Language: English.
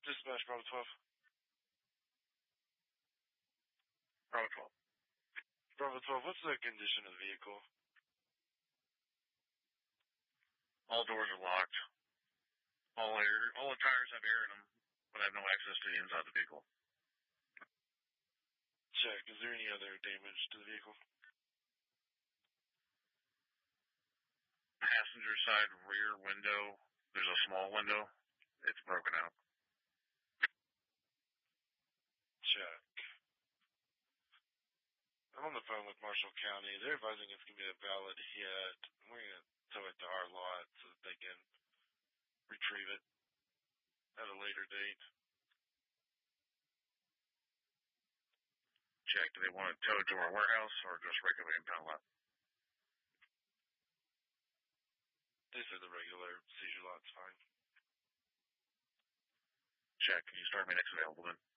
Dispatch, Bravo 12. Bravo 12. Bravo 12, what's the condition of the vehicle? All doors are locked. All the tires have air in them, but I have no access to the inside of the vehicle. Check. Is there any other damage to the vehicle? Passenger side rear window. There's a small window. It's broken out. Check. I'm on the phone with Marshall County. They're advising it's going to be a valid hit. We're going to tow it to our lot so that they can retrieve it at a later date. Check. Do they want it towed to our warehouse or just regular impound lot? They said the regular seizure lot's fine. Check. Can you start me next available then?